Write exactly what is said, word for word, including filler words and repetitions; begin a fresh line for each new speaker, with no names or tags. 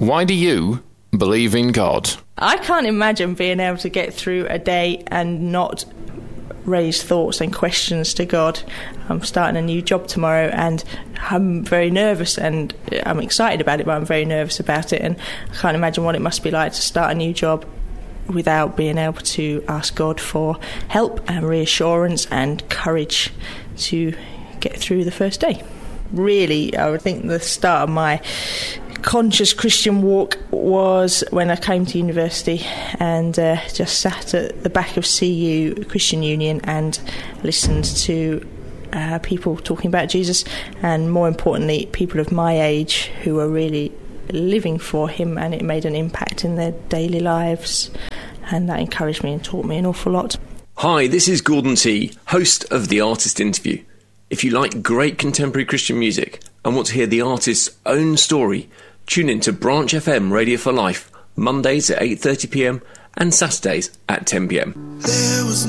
Why do you believe in God?
I can't imagine being able to get through a day and not raise thoughts and questions to God. I'm starting a new job tomorrow and I'm very nervous, and I'm excited about it, but I'm very nervous about it, and I can't imagine what it must be like to start a new job without being able to ask God for help and reassurance and courage to get through the first day. Really, I would think the start of my conscious Christian walk was when I came to university and uh, just sat at the back of C U Christian Union and listened to uh, people talking about Jesus, and more importantly people of my age who were really living for him, and it made an impact in their daily lives, and that encouraged me and taught me an awful lot.
Hi, this is Gordon T, host of The Artist Interview. If you like great contemporary Christian music and want to hear the artist's own story, tune in to Branch F M Radio for Life, Mondays at eight thirty p m and Saturdays at ten p m.
There was